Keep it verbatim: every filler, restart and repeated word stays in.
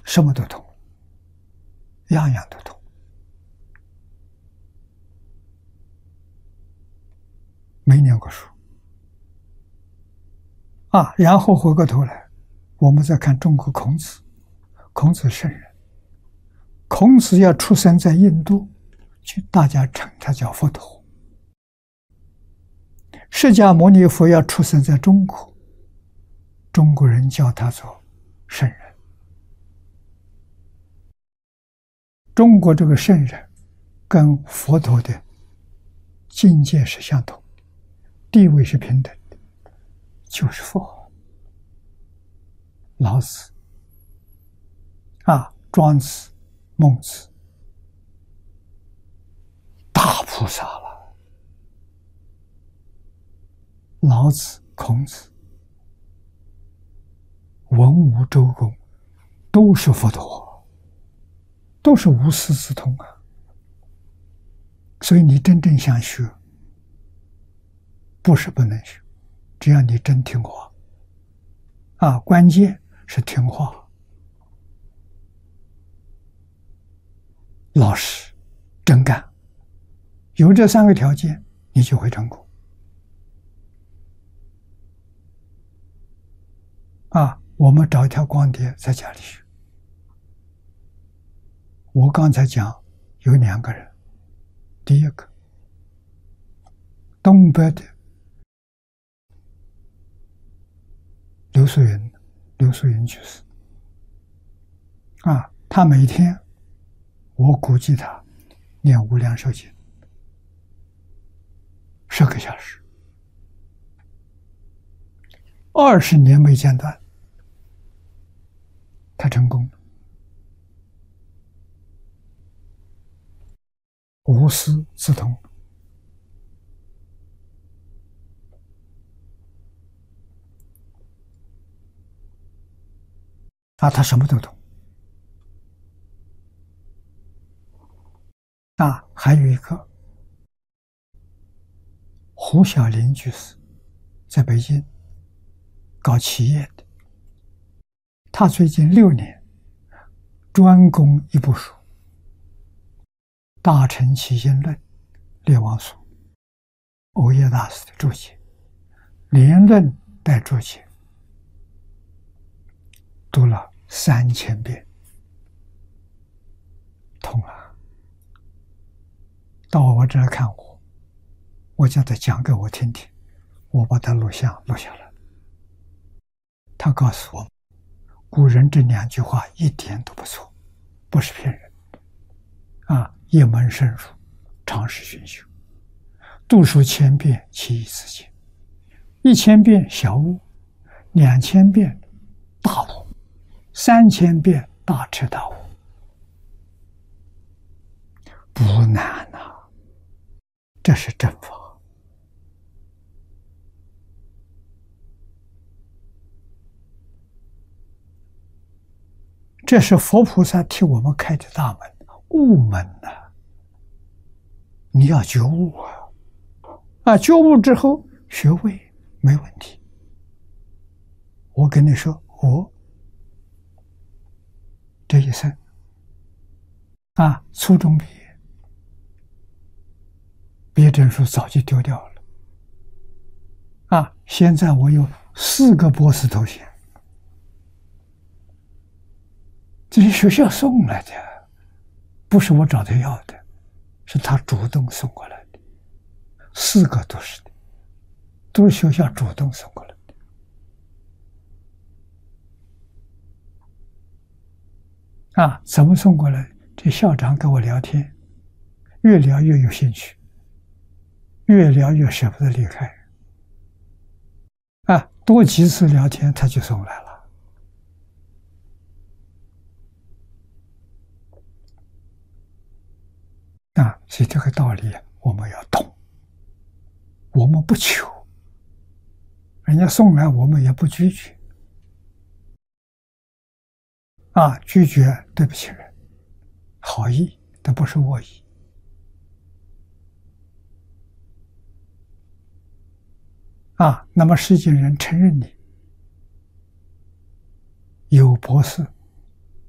什么都通，样样都通，没念过书啊。然后回过头来，我们再看中国孔子，孔子圣人，孔子要出生在印度，就大家称他叫佛陀。释迦牟尼佛要出生在中国，中国人叫他做圣人。中国这个圣人跟佛陀的境界是相同，地位是平等的，就是佛。老子啊，庄子、孟子，大菩萨了。老子、孔子、文武周公都是佛陀，都是无师自通啊。所以你真正想学，不是不能学，只要你真听话啊，关键是听话、老实、真干，有这三个条件，你就会成功啊。我们找一条光碟在家里学。我刚才讲有两个人，第一个东北的刘素云，刘素云居士啊，他每天我估计他念无量寿经十个小时，二十年没间断，他成功了，无师自通。啊，他什么都懂。啊，还有一个胡小林居士，在北京搞企业的，他最近六年专攻一部书《大乘起心论》，列王所，欧耶大师的注解，连论带注解，读了三千遍，通了。到我这儿看我，我叫他讲给我听听，我把他录像录下来。他告诉我，古人这两句话一点都不错，不是骗人啊！一门深入，常识熏修，读书千遍，其义自见。一千遍小悟，两千遍大悟，三千遍大彻大悟，不难呐、啊，这是正法。这是佛菩萨替我们开的大门，悟门呐、啊！你要觉悟啊！啊，觉悟之后学位没问题。我跟你说，我这一生啊，初中毕业，毕业证书早就丢掉了。啊，现在我有四个博士头衔。这是学校送来的，不是我找他要的，是他主动送过来的。四个都是的，都是学校主动送过来的。啊，怎么送过来？这校长跟我聊天，越聊越有兴趣，越聊越舍不得离开。啊，多几次聊天，他就送来了。啊，所以这个道理我们要懂，我们不求，人家送来我们也不拒绝。啊，拒绝对不起人，好意但不是恶意。啊，那么世间人承认你有博士，